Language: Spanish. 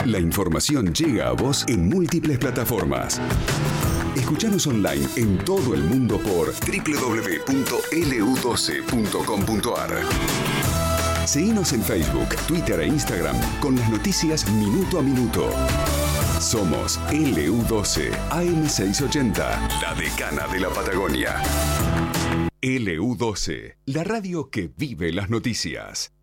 La información llega a vos en múltiples plataformas. Escuchanos online en todo el mundo por www.lu12.com.ar. Seguinos en Facebook, Twitter e Instagram con las noticias minuto a minuto. Somos LU12 AM680, la decana de la Patagonia. LU12, la radio que vive las noticias.